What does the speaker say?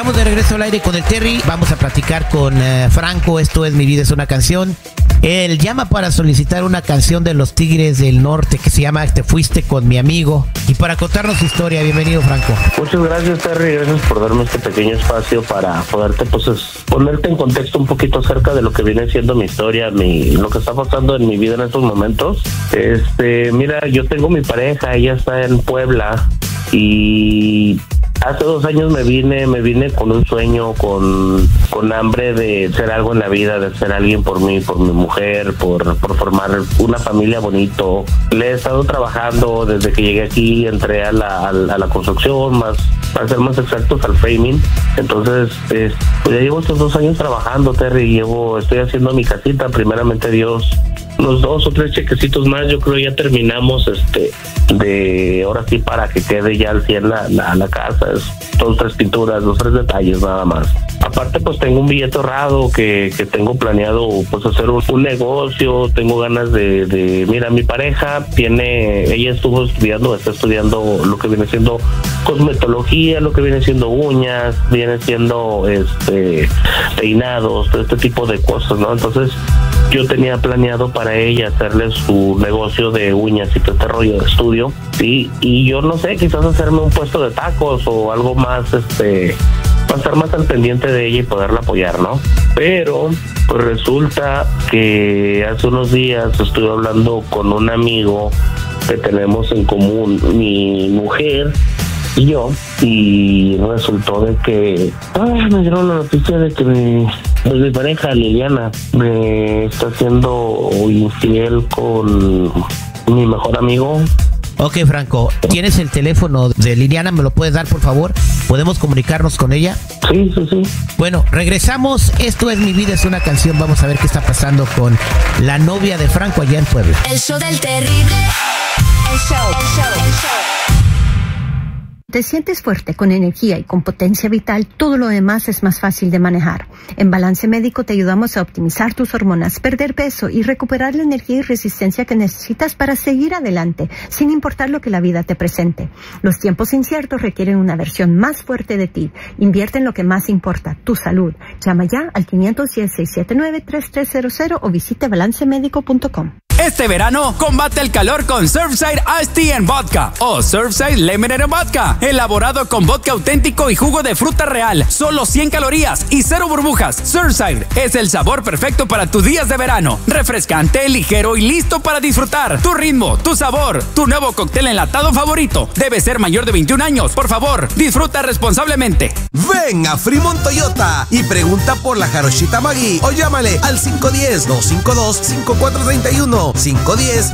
Estamos de regreso al aire con el Terry. Vamos a platicar con Franco. Esto es Mi Vida es una Canción. Él llama para solicitar una canción de los Tigres del Norte que se llama Te fuiste con mi amigo. Y para contarnos su historia. Bienvenido, Franco. Muchas gracias, Terry. Gracias por darme este pequeño espacio para poderte ponerte en contexto un poquito acerca de lo que viene siendo mi historia, lo que está pasando en mi vida en estos momentos. Mira, yo tengo mi pareja, ella está en Puebla y hace 2 años me vine con un sueño, con hambre de ser algo en la vida, de ser alguien por mí, por mi mujer, por formar una familia bonito. Le he estado trabajando desde que llegué aquí, entré a la construcción, para ser más exactos al framing. Entonces, pues ya llevo estos 2 años trabajando, Terry, estoy haciendo mi casita, primeramente Dios. Unos 2 o 3 chequecitos más, yo creo ya terminamos de ahora sí para que quede ya al 100 la casa. Es 2 o 3 pinturas, 2 o 3 detalles nada más. Aparte pues tengo un billete ahorrado que tengo planeado pues hacer un negocio. Tengo ganas mira, mi pareja ella está estudiando lo que viene siendo cosmetología, lo que viene siendo uñas, viene siendo peinados, todo este tipo de cosas, ¿no? Entonces yo tenía planeado para ella hacerle su negocio de uñas y todo este rollo de estudio, ¿sí? Y yo no sé, quizás hacerme un puesto de tacos o algo más, para estar más al pendiente de ella y poderla apoyar, ¿no? Pero pues resulta que hace unos días estuve hablando con un amigo que tenemos en común, mi mujer y yo, y resultó de que me dieron la noticia de que mi pareja Liliana me está haciendo infiel con mi mejor amigo. Ok, Franco, ¿tienes el teléfono de Liliana? ¿Me lo puedes dar, por favor? ¿Podemos comunicarnos con ella? Sí. Bueno, regresamos. Esto es Mi Vida es una Canción. Vamos a ver qué está pasando con la novia de Franco allá en Puebla. El show del terrible. El show. Te sientes fuerte, con energía y con potencia vital, todo lo demás es más fácil de manejar. En Balance Médico te ayudamos a optimizar tus hormonas, perder peso y recuperar la energía y resistencia que necesitas para seguir adelante, sin importar lo que la vida te presente. Los tiempos inciertos requieren una versión más fuerte de ti. Invierte en lo que más importa, tu salud. Llama ya al 510-679-3300 o visite balancemedico.com. Este verano, combate el calor con Surfside Iced Tea en Vodka o Surfside Lemonade Vodka. Elaborado con vodka auténtico y jugo de fruta real. Solo 100 calorías y 0 burbujas. Surfside es el sabor perfecto para tus días de verano. Refrescante, ligero y listo para disfrutar. Tu ritmo, tu sabor, tu nuevo cóctel enlatado favorito. Debe ser mayor de 21 años. Por favor, disfruta responsablemente. Ven a Fremont Toyota y pregunta por la Jarochita Maggi o llámale al 510-252-5431. 510